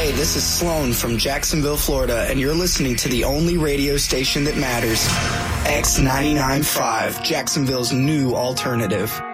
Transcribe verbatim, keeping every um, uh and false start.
Hey, this is Sloan from Jacksonville, Florida, and you're listening to the only radio station that matters. X ninety-nine point five, Jacksonville's new alternative.